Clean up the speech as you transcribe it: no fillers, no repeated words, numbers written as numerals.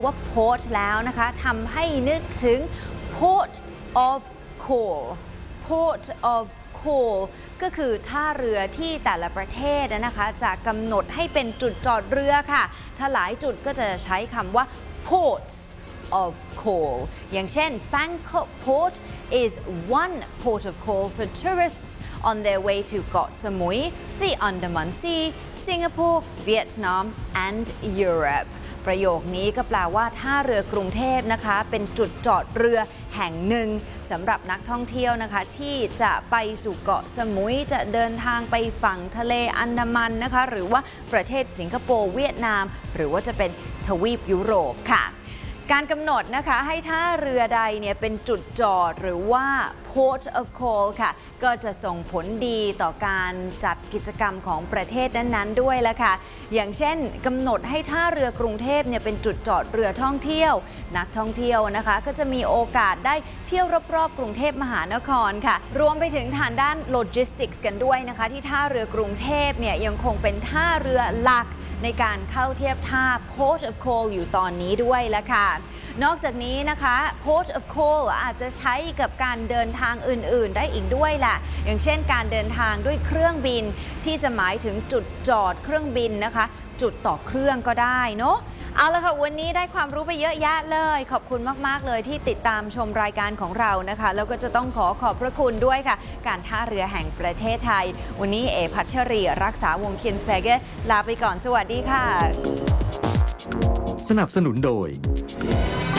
ว่า port แล้วนะคะทำให้นึกถึง port of call port of call ก็คือท่าเรือที่แต่ละประเทศนะคะจะกำหนดให้เป็นจุดจอดเรือค่ะถ้าหลายจุดก็จะใช้คำว่า ports of call อย่างเช่น Bangkok Port is one port of call for tourists on their way to เกาะสมุย the Andaman Sea Singapore Vietnam and Europe ประโยคนี้ก็แปลว่าท่าเรือกรุงเทพนะคะเป็นจุดจอดเรือแห่งหนึ่งสำหรับนักท่องเที่ยวนะคะที่จะไปสู่เกาะสมุยจะเดินทางไปฝั่งทะเลอันดามันนะคะหรือว่าประเทศสิงคโปร์เวียดนามหรือว่าจะเป็นทวีปยุโรปค่ะการกำหนดนะคะให้ท่าเรือใดเนี่ยเป็นจุดจอดหรือว่า port of call ค่ะก็จะส่งผลดีต่อการจัดกิจกรรมของประเทศนั้นๆด้วยละค่ะอย่างเช่นกำหนดให้ท่าเรือกรุงเทพเนี่ยเป็นจุดจอดเรือท่องเที่ยวนักท่องเที่ยวนะคะก็จะมีโอกาสได้เที่ยวรอบๆกรุงเทพมหานครค่ะรวมไปถึงทางด้านโลจิสติกส์กันด้วยนะคะที่ท่าเรือกรุงเทพเนี่ยยังคงเป็นท่าเรือหลักในการเข้าเทียบท่า Port of Call อยู่ตอนนี้ด้วยละค่ะนอกจากนี้นะคะ Port of Call อาจจะใช้กับการเดินทางอื่นๆได้อีกด้วยแหละอย่างเช่นการเดินทางด้วยเครื่องบินที่จะหมายถึงจุดจอดเครื่องบินนะคะจุดต่อเครื่องก็ได้เนาะเอาละค่ะวันนี้ได้ความรู้ไปเยอะแยะเลยขอบคุณมากๆเลยที่ติดตามชมรายการของเรานะคะแล้วก็จะต้องขอบพระคุณด้วยค่ะการท่าเรือแห่งประเทศไทยวันนี้พัชรีรักษาวงศ์คินสเปเกอร์ลาไปก่อนสวัสดีค่ะสนับสนุนโดย